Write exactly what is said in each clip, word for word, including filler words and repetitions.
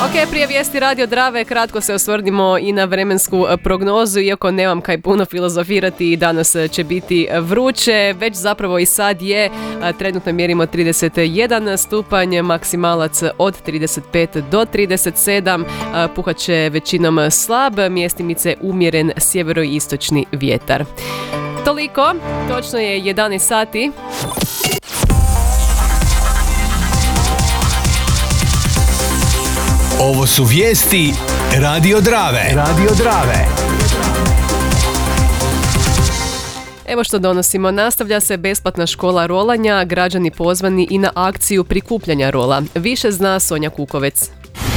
Ok, prije vijesti Radio Drave kratko se osvrnimo i na vremensku prognozu, iako nemam kaj puno filozofirati, danas će biti vruće, već zapravo i sad je, trenutno mjerimo trideset jedan stupanj, maksimalac od trideset pet do trideset sedam, puhat će većinom slab, mjestimice umjeren sjeveroistočni vjetar. Toliko, točno je jedanaest sati. Ovo su vijesti Radio Drave. Radio Drave. Evo što donosimo. Nastavlja se besplatna škola rolanja, građani pozvani i na akciju prikupljanja rola. Više zna Sonja Kukovec.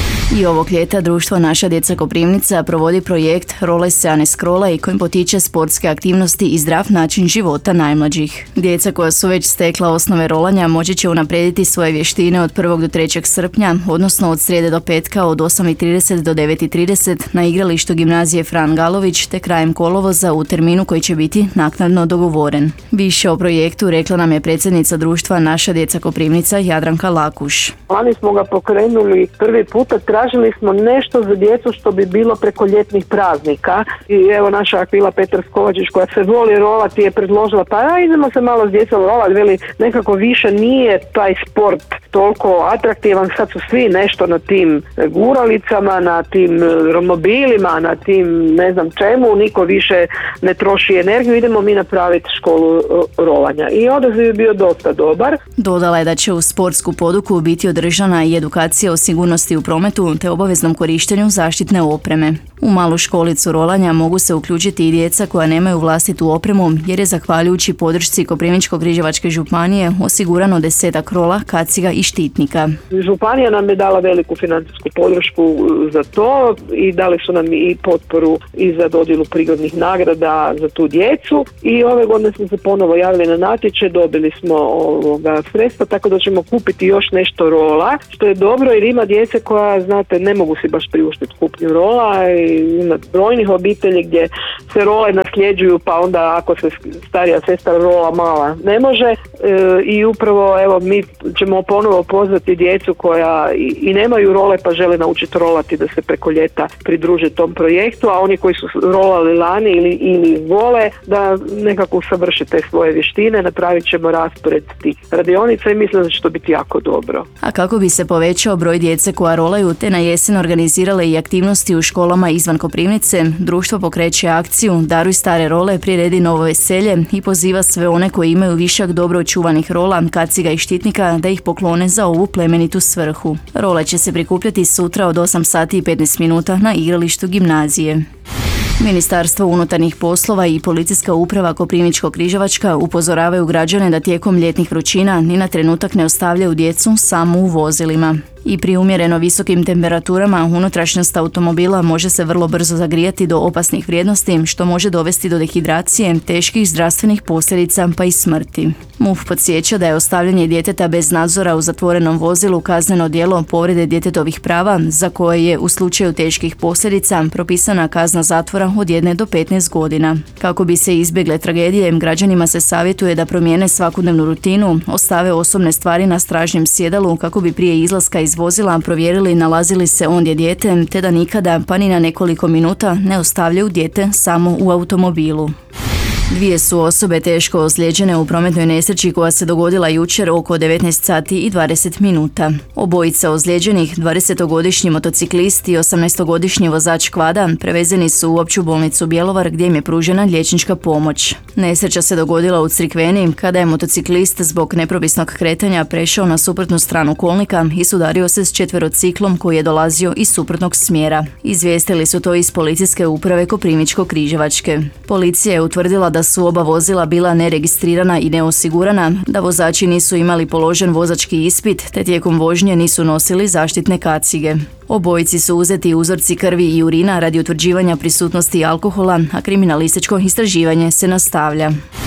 I ovog ljeta društvo Naša djeca Koprivnica provodi projekt Rolaj se, a ne skrolaj, kojim potiče sportske aktivnosti i zdrav način života najmlađih. Djeca koja su već stekla osnove rolanja moći će unaprijediti svoje vještine od prvog do trećeg srpnja, odnosno od srijede do petka od osam i trideset do devet i trideset na igralištu gimnazije Fran Galović te krajem kolovoza u terminu koji će biti naknadno dogovoren. Više o projektu rekla nam je predsjednica društva Naša djeca Koprivnica Jadranka Lakuš. Lani smo ga pokrenuli prvi puta. Tražili smo nešto za djecu što bi bilo preko ljetnih praznika i evo naša Akvila Petar Skovačić koja se voli rolati je predložila pa a, idemo se malo s djecom rolati, veli nekako više nije taj sport toliko atraktivan, sad su svi nešto na tim guralicama, na tim romobilima, na tim ne znam čemu, niko više ne troši energiju, idemo mi napraviti školu rolanja i odaziv je bio dosta dobar. Dodala je da će u sportsku poduku biti održana i edukacija o sigurnosti u prometu te obaveznom korištenju zaštitne opreme. U malu školicu rolanja mogu se uključiti i djeca koja nemaju vlastitu opremu jer je zahvaljujući podršci Koprivničko-križevačke županije osigurano desetak rola, kaciga i štitnika. Županija nam je dala veliku financijsku podršku za to i dali su nam i potporu i za dodjelu prigodnih nagrada za tu djecu i ove godine smo se ponovo javili na natječaj, dobili smo ovoga sredstva tako da ćemo kupiti još nešto rola, što je dobro jer ima djece koja, znate, ne mogu si baš priuštiti kupnju rola i ima brojnih obitelji gdje se role nasljeđuju pa onda ako se starija sestra rola mala ne može e, i upravo evo mi ćemo ponovo pozvati djecu koja i, i nemaju role pa žele naučiti rolati da se preko ljeta pridruže tom projektu, a oni koji su rolali lani ili, ili vole da nekako usavrše te svoje vještine, napravit ćemo raspored tih radionica i mislim da će to biti jako dobro. A kako bi se povećao broj djece koja rolaju te na jesen organizirale i aktivnosti u školama izvan Koprivnice, društvo pokreće akciju Daruj stare role, priredi novo veselje i poziva sve one koji imaju višak dobro očuvanih rola, kaciga i štitnika da ih poklone za ovu plemenitu svrhu. Role će se prikupljati sutra od osam sati i petnaest minuta na igralištu gimnazije. Ministarstvo unutarnjih poslova i policijska uprava Koprivničko-križevačka upozoravaju građane da tijekom ljetnih vrućina ni na trenutak ne ostavljaju djecu samo u vozilima. I pri umjereno visokim temperaturama unutrašnjost automobila može se vrlo brzo zagrijati do opasnih vrijednosti, što može dovesti do dehidracije, teških zdravstvenih posljedica pa i smrti. MUP podsjeća da je ostavljanje djeteta bez nadzora u zatvorenom vozilu kazneno djelo povrede djetetovih prava, za koje je u slučaju teških posljedica propisana kazna zatvora od jedne do petnaest godina. Kako bi se izbjegle tragedije, građanima se savjetuje da promijene svakodnevnu rutinu, ostave osobne stvari na stražnjem sjedalu kako bi prije izlaska iz vozila provjerili nalazili se ondje dijete, te da nikada pa ni na nekoliko minuta ne ostavljaju dijete samo u automobilu. Dvije su osobe teško ozlijeđene u prometnoj nesreći koja se dogodila jučer oko devetnaest sati i dvadeset minuta. Obojica ozlijeđenih, dvadesetogodišnji motociklist i osamnaestogodišnji vozač kvada, prevezeni su u opću bolnicu Bjelovar gdje im je pružena liječnička pomoć. Nesreća se dogodila u Crikveni kada je motociklist zbog nepropisnog kretanja prešao na suprotnu stranu kolnika i sudario se s četverociklom koji je dolazio iz suprotnog smjera. Izvijestili su to iz policijske uprave Koprivničko-križevačke. Policija je utvrdila da su oba vozila bila neregistrirana i neosigurana, da vozači nisu imali položen vozački ispit, te tijekom vožnje nisu nosili zaštitne kacige. Obojici su uzeti uzorci krvi i urina radi utvrđivanja prisutnosti alkohola, a kriminalističko istraživanje se nastavlja.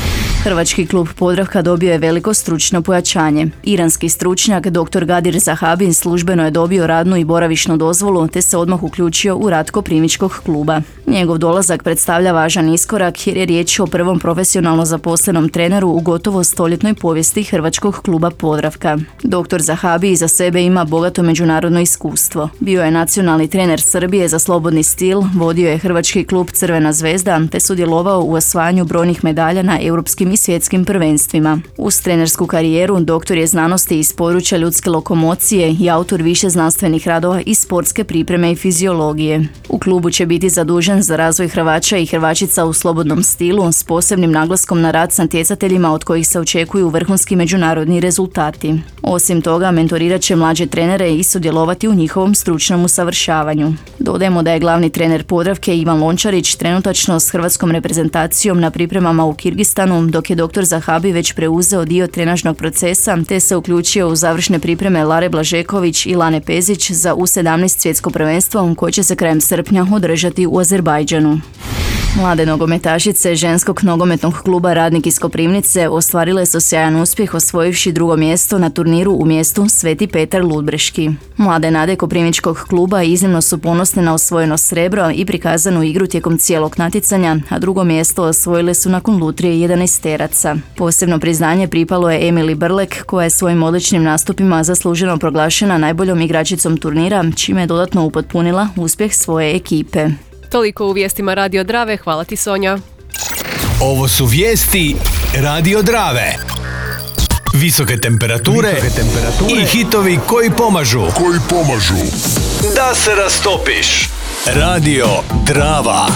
Hrvački klub Podravka dobio je veliko stručno pojačanje. Iranski stručnjak dr. Gadir Zahabi službeno je dobio radnu i boravišnu dozvolu te se odmah uključio u rad koprivničkog kluba. Njegov dolazak predstavlja važan iskorak jer je riječ o prvom profesionalno zaposlenom treneru u gotovo stoljetnoj povijesti Hrvačkog kluba Podravka. doktor Zahabi iza sebe ima bogato međunarodno iskustvo. Bio je nacionalni trener Srbije za slobodni stil, vodio je Hrvački klub Crvena zvezda te sudjelovao u osvajanju brojnih medalja na europskim i svjetskim prvenstvima. Uz trenersku karijeru doktor je znanosti iz područja ljudske lokomocije i autor više znanstvenih radova iz sportske pripreme i fiziologije. U klubu će biti zadužen za razvoj Hrvača i Hrvačica u slobodnom stilu s posebnim naglaskom na rad s natjecateljima od kojih se očekuju vrhunski međunarodni rezultati. Osim toga, mentorirat će mlađe trenere i sudjelovati u njihovom stručnom usavršavanju. Dodajemo da je glavni trener Podravke Ivan Lončarić trenutačno s hrvatskom reprezentacijom na pripremama u Kirgistanu, dok je doktor Zahabi već preuzeo dio trenažnog procesa te se uključio u završne pripreme Lare Blažeković i Lane Pezić za U sedamnaest svjetsko prvenstvo koje će se krajem srpnja održati u Azerbajdžanu. Mlade nogometašice ženskog nogometnog kluba Radnik iz Koprivnice ostvarile su sjajan uspjeh osvojivši drugo mjesto na turniru u mjestu Sveti Petar Ludbreški. Mlade nade koprivničkog kluba iznimno su ponosne na osvojeno srebro i prikazanu igru tijekom cijelog natjecanja, a drugo mjesto osvojile su nakon lutrije jedanaesteraca. Posebno priznanje pripalo je Emili Brlek, koja je svojim odličnim nastupima zasluženo proglašena najboljom igračicom turnira, čime je dodatno upotpunila uspjeh svoje ekipe. Toliko u vijestima Radio Drave, hvala ti Sonja. Ovo su vijesti Radio Drave. Visoke temperature, Visoke temperature i hitovi koji pomažu. Koji pomažu da se rastopiš. Radio Drava.